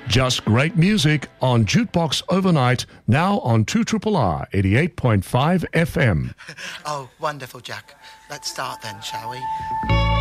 Just great music on Jukebox Overnight, now on 2RRR 88.5 FM. Oh, wonderful, Jack. Let's start then, shall we?